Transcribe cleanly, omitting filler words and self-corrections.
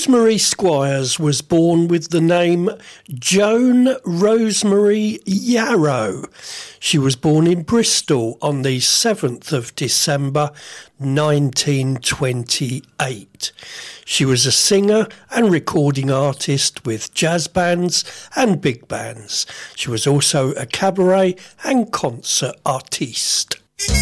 Rosemary Squires was born with the name Joan Rosemary Yarrow. She was born in Bristol on the 7th of December 1928. She was a singer and recording artist with jazz bands and big bands. She was also a cabaret and concert artiste.